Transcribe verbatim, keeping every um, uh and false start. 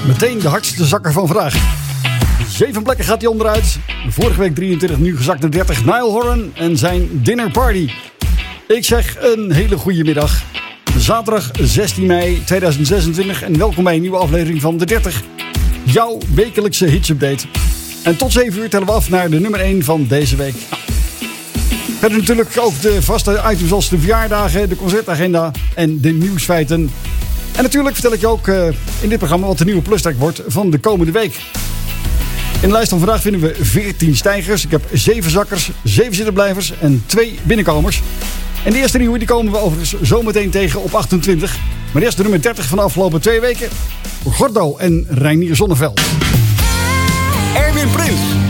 Meteen de hardste zakker van vandaag. Zeven plekken gaat hij onderuit. Vorige week drieëntwintig, nu gezakt naar dertig. Niall Horan en zijn Dinner Party. Ik zeg een hele goede middag. Zaterdag zestien mei tweeduizend zesentwintig. En welkom bij een nieuwe aflevering van de dertig. Jouw wekelijkse hitsupdate. En tot zeven uur tellen we af naar de nummer één van deze week. Nou, verder natuurlijk ook de vaste items als de verjaardagen, de concertagenda en de nieuwsfeiten. En natuurlijk vertel ik je ook uh, in dit programma wat de nieuwe plustrack wordt van de komende week. In de lijst van vandaag vinden we veertien stijgers. Ik heb zeven zakkers, zeven zittenblijvers en twee binnenkomers. En de eerste nieuwe die komen we overigens zometeen tegen op achtentwintig. Maar eerst de nummer dertig van de afgelopen twee weken. Gordo en Reinier Zonneveld. Erwin Prins.